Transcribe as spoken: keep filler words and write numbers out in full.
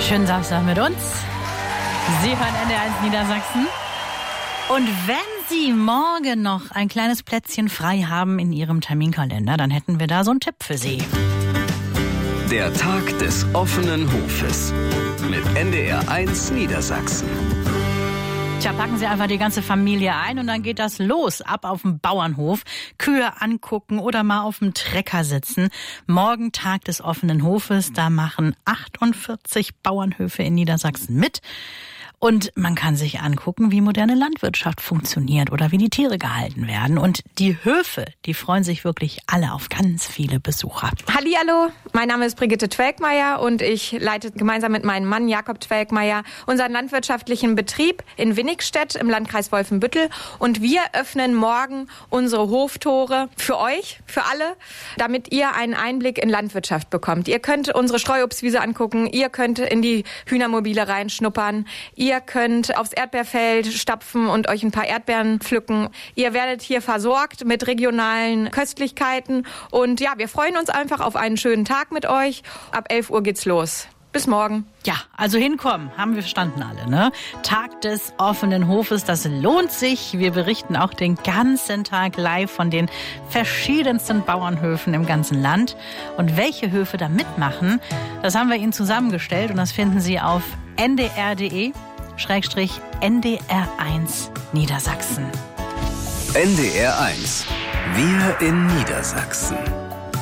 Schönen Samstag mit uns. Sie hören N D R eins Niedersachsen. Und wenn Sie morgen noch ein kleines Plätzchen frei haben in Ihrem Terminkalender, dann hätten wir da so einen Tipp für Sie. Der Tag des offenen Hofes mit N D R eins Niedersachsen. Tja, packen Sie einfach die ganze Familie ein und dann geht das los. Ab auf dem Bauernhof, Kühe angucken oder mal auf dem Trecker sitzen. Morgen Tag des offenen Hofes, da machen achtundvierzig Bauernhöfe in Niedersachsen mit. Und man kann sich angucken, wie moderne Landwirtschaft funktioniert oder wie die Tiere gehalten werden. Und die Höfe, die freuen sich wirklich alle auf ganz viele Besucher. Hallihallo, mein Name ist Brigitte Twelkmeier und ich leite gemeinsam mit meinem Mann Jakob Twelkmeier unseren landwirtschaftlichen Betrieb in Winnigstedt im Landkreis Wolfenbüttel. Und wir öffnen morgen unsere Hoftore für euch, für alle, damit ihr einen Einblick in Landwirtschaft bekommt. Ihr könnt unsere Streuobstwiese angucken, ihr könnt in die Hühnermobile reinschnuppern, ihr könnt aufs Erdbeerfeld stapfen und euch ein paar Erdbeeren pflücken. Ihr werdet hier versorgt mit regionalen Köstlichkeiten. Und ja, wir freuen uns einfach auf einen schönen Tag mit euch. Ab elf Uhr geht's los. Bis morgen. Ja, also hinkommen, haben wir verstanden alle, ne? Tag des offenen Hofes, das lohnt sich. Wir berichten auch den ganzen Tag live von den verschiedensten Bauernhöfen im ganzen Land. Und welche Höfe da mitmachen, das haben wir Ihnen zusammengestellt und das finden Sie auf n d r punkt d e Schrägstrich N D R eins Niedersachsen. N D R eins. Wir in Niedersachsen.